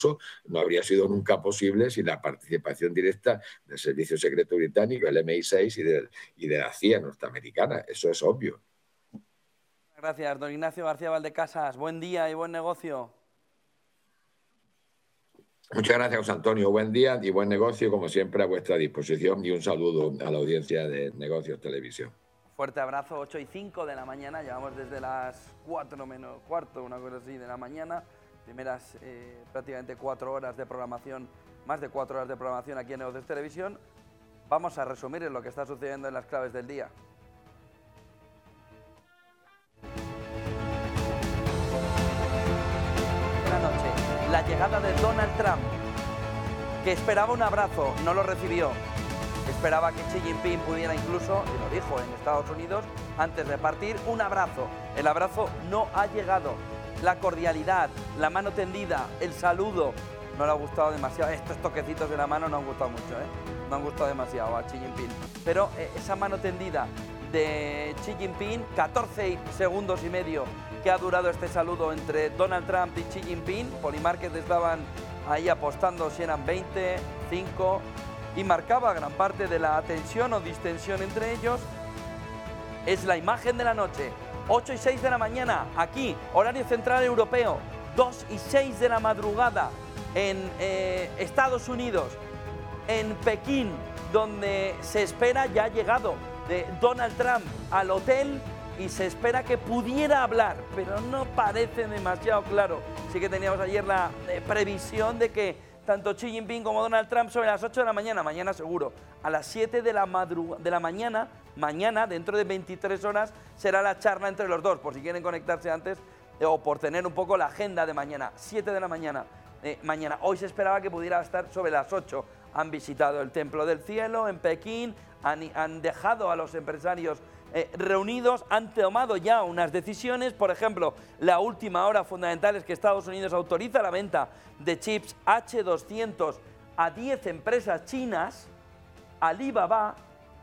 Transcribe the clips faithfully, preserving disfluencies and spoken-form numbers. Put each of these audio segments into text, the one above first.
no habría sido nunca posible sin la participación directa del Servicio Secreto Británico, el M I seis y de, y de la C I A norteamericana. Eso es obvio. Gracias, don Ignacio García Valdecasas. Buen día y buen negocio. Muchas gracias, José Antonio. Buen día y buen negocio, como siempre, a vuestra disposición. Y un saludo a la audiencia de Negocios Televisión. Fuerte abrazo, ocho y cinco de la mañana. Llevamos desde las cuatro menos cuarto, una cosa así, de la mañana. Primeras eh, prácticamente cuatro horas de programación, más de cuatro horas de programación aquí en Negocios Televisión. Vamos a resumir lo que está sucediendo en las claves del día. Buenas noches. La llegada de Donald Trump, que esperaba un abrazo, no lo recibió. Esperaba que Xi Jinping pudiera incluso, y lo dijo en Estados Unidos, antes de partir, un abrazo. El abrazo no ha llegado. La cordialidad, la mano tendida, el saludo, no le ha gustado demasiado. Estos toquecitos de la mano no han gustado mucho, ¿eh? No han gustado demasiado a Xi Jinping. Pero eh, esa mano tendida de Xi Jinping, catorce segundos y medio que ha durado este saludo entre Donald Trump y Xi Jinping. Polymarket estaban ahí apostando si eran veinte, cinco, y marcaba gran parte de la tensión o distensión entre ellos. Es la imagen de la noche. ocho y seis de la mañana, aquí, horario central europeo, dos y seis de la madrugada en eh, Estados Unidos, en Pekín, donde se espera, ya ha llegado de Donald Trump al hotel y se espera que pudiera hablar, pero no parece demasiado claro. Sí que teníamos ayer la eh, previsión de que tanto Xi Jinping como Donald Trump sobre las ocho de la mañana, mañana seguro, a las siete de la, de la mañana, mañana, dentro de veintitrés horas, será la charla entre los dos, por si quieren conectarse antes eh, o por tener un poco la agenda de mañana, siete de la mañana, eh, mañana. Hoy se esperaba que pudiera estar sobre las ocho. Han visitado el Templo del Cielo en Pekín, han, han dejado a los empresarios eh, reunidos, han tomado ya unas decisiones. Por ejemplo, la última hora fundamental es que Estados Unidos autoriza la venta de chips H doscientos a diez empresas chinas, Alibaba,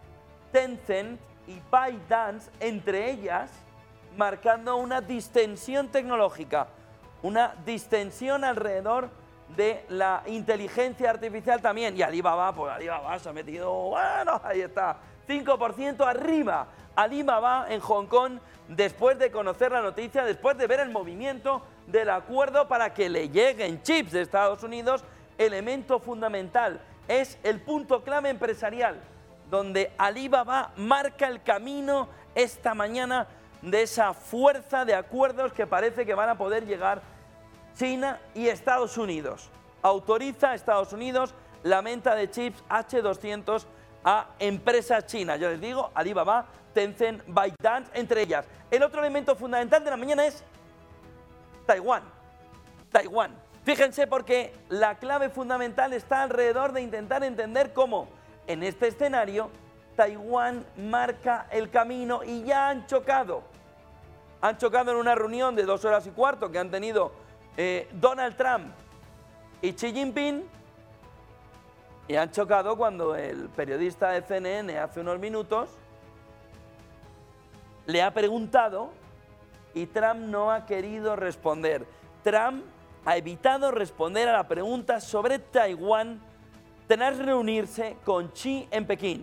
Tencent y ByteDance, entre ellas, marcando una distensión tecnológica, una distensión alrededor de la inteligencia artificial también. Y Alibaba, pues Alibaba se ha metido, bueno, ahí está, cinco por ciento arriba. Alibaba en Hong Kong, después de conocer la noticia, después de ver el movimiento del acuerdo para que le lleguen chips de Estados Unidos, elemento fundamental, es el punto clave empresarial, donde Alibaba marca el camino esta mañana de esa fuerza de acuerdos que parece que van a poder llegar China y Estados Unidos. Autoriza a Estados Unidos la venta de chips H doscientos a empresas chinas. Yo les digo, Alibaba, Tencent, ByteDance, entre ellas. El otro elemento fundamental de la mañana es Taiwán. Taiwán. Fíjense, porque la clave fundamental está alrededor de intentar entender cómo en este escenario Taiwán marca el camino y ya han chocado. Han chocado en una reunión de dos horas y cuarto que han tenido eh, Donald Trump y Xi Jinping, y han chocado cuando el periodista de C N N hace unos minutos le ha preguntado y Trump no ha querido responder. Trump ha evitado responder a la pregunta sobre Taiwán tras reunirse con Xi en Pekín.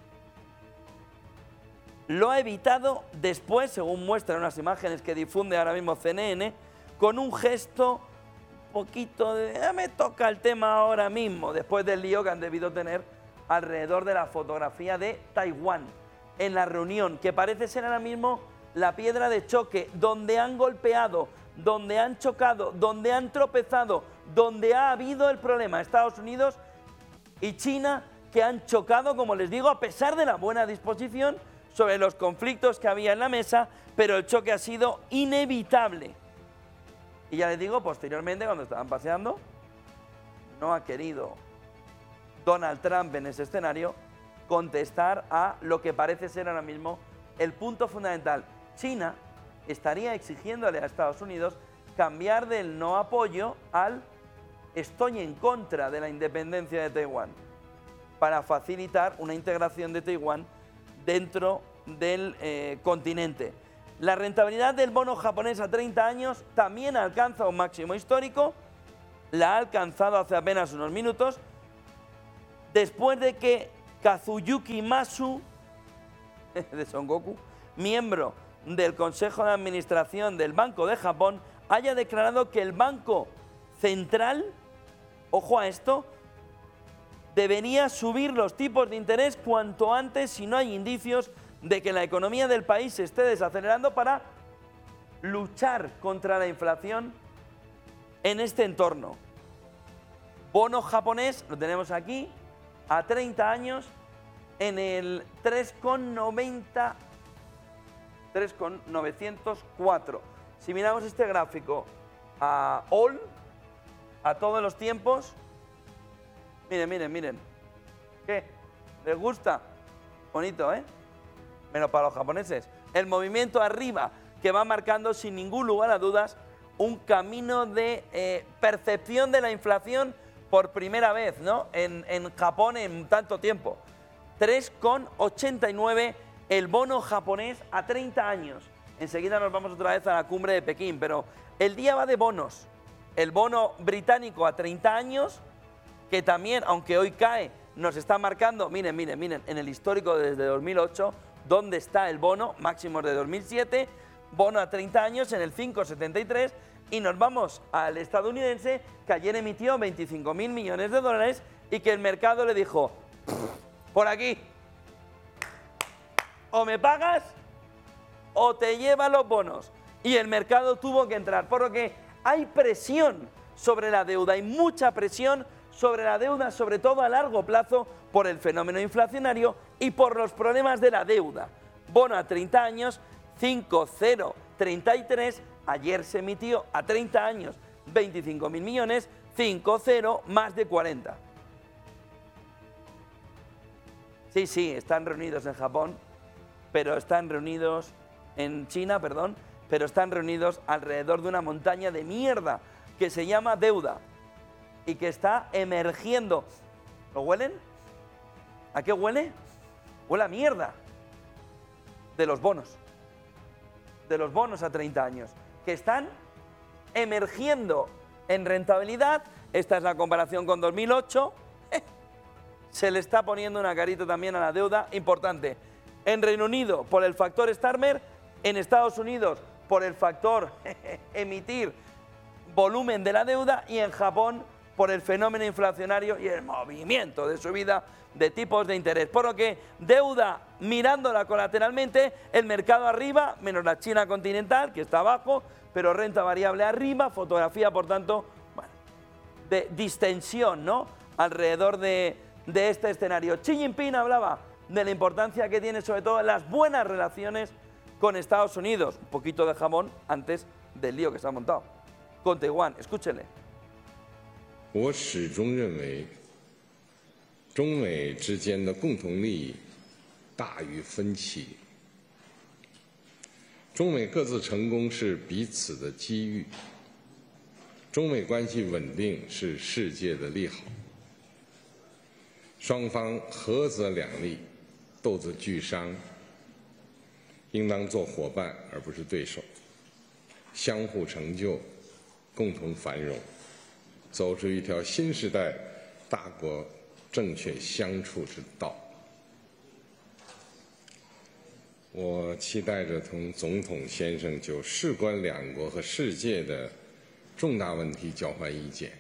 Lo ha evitado después, según muestran unas imágenes que difunde ahora mismo C N N, con un gesto un poquito de eh, me toca el tema ahora mismo, después del lío que han debido tener alrededor de la fotografía de Taiwán en la reunión, que parece ser ahora mismo la piedra de choque, donde han golpeado, donde han chocado, donde han tropezado, donde ha habido el problema. Estados Unidos y China, que han chocado, como les digo, a pesar de la buena disposición sobre los conflictos que había en la mesa, pero el choque ha sido inevitable. Y ya les digo, posteriormente, cuando estaban paseando, no ha querido Donald Trump en ese escenario contestar a lo que parece ser ahora mismo el punto fundamental. China estaría exigiéndole a Estados Unidos cambiar del no apoyo al estoy en contra de la independencia de Taiwán, para facilitar una integración de Taiwán dentro del eh, continente. La rentabilidad del bono japonés a treinta años también alcanza un máximo histórico la ha alcanzado hace apenas unos minutos, después de que Kazuyuki Masu, de Son Goku, miembro del Consejo de Administración del Banco de Japón, haya declarado que el Banco Central, ojo a esto, debería subir los tipos de interés cuanto antes si no hay indicios de que la economía del país se esté desacelerando para luchar contra la inflación en este entorno. Bono japonés, lo tenemos aquí, a treinta años, en el tres coma noventa, tres coma novecientos cuatro. Si miramos este gráfico a all, a todos los tiempos, miren, miren, miren. ¿Qué? ¿Les gusta? Bonito, ¿eh? Menos para los japoneses. El movimiento arriba que va marcando sin ningún lugar a dudas un camino de eh, percepción de la inflación por primera vez, ¿no? En, en Japón en tanto tiempo. tres coma ochenta y nueve el bono japonés a treinta años. Enseguida nos vamos otra vez a la cumbre de Pekín, pero el día va de bonos. El bono británico a treinta años, que también, aunque hoy cae, nos está marcando, miren, miren, miren, en el histórico desde dos mil ocho, ¿dónde está el bono? Máximos de dos mil siete, bono a treinta años en el cinco coma setenta y tres, y nos vamos al estadounidense, que ayer emitió veinticinco mil millones de dólares y que el mercado le dijo, por aquí, o me pagas o te lleva los bonos. Y el mercado tuvo que entrar, por lo que hay presión sobre la deuda, hay mucha presión sobre la deuda, sobre todo a largo plazo, por el fenómeno inflacionario y por los problemas de la deuda. Bono a treinta años, cinco coma treinta y tres, ayer se emitió a treinta años, veinticinco mil millones, cinco cero, más de cuarenta. Sí, sí, están reunidos en Japón, pero están reunidos en China, perdón, pero están reunidos alrededor de una montaña de mierda que se llama deuda y que está emergiendo. ¿Lo huelen? ¿A qué huele? Huele a mierda. De los bonos. De los bonos a treinta años, que están emergiendo en rentabilidad. Esta es la comparación con dos mil ocho. Se le está poniendo una carita también a la deuda importante. En Reino Unido, por el factor Starmer. En Estados Unidos, por el factor emitir volumen de la deuda. Y en Japón, por el fenómeno inflacionario y el movimiento de subida de tipos de interés. Por lo que deuda, mirándola colateralmente, el mercado arriba, menos la China continental, que está abajo, pero renta variable arriba, fotografía, por tanto, bueno, de distensión, ¿no?, alrededor de, de este escenario. Xi Jinping hablaba de la importancia que tiene, sobre todo, las buenas relaciones con Estados Unidos. Un poquito de jamón antes del lío que se ha montado. Con Taiwán, escúchenle. 我始终认为，中美之间的共同利益大于分歧。中美各自成功是彼此的机遇，中美关系稳定是世界的利好。双方合则两利，斗则俱伤，应当做伙伴而不是对手，相互成就，共同繁荣。 走出一条新时代大国正确相处之道。我期待着同总统先生就事关两国和世界的重大问题交换意见，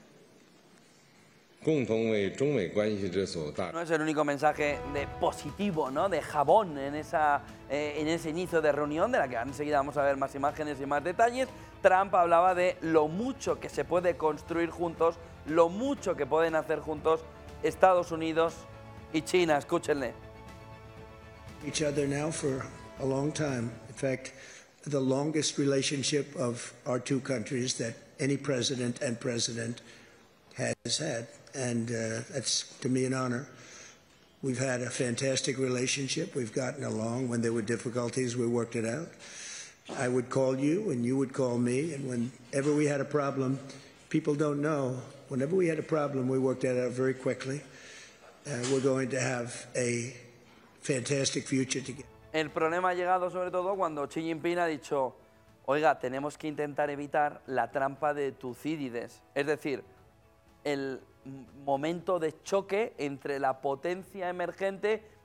共同为中美关系之所大。 No es el único mensaje de positivo, ¿no?, de jabón en, esa, eh, en ese inicio de reunión, de la que enseguida vamos a ver más imágenes y más detalles. Trump hablaba de lo mucho que se puede construir juntos, lo mucho que pueden hacer juntos Estados Unidos y China. Escúchenle. Each other now for a long time. In fact, the longest relationship of our two countries that any president and president has had. And uh, that's, to me, an honor. We've had a fantastic relationship. We've gotten along. When there were difficulties, we worked it out. I would call you, and you would call me. And whenever we had a problem, people don't know, whenever we had a problem, we worked that out very quickly. Uh, we're going to have a fantastic future together. El problema ha llegado sobre todo cuando Xi Jinping ha dicho, oiga, tenemos que intentar evitar la trampa de Tucídides, es decir, el momento de choque entre la potencia emergente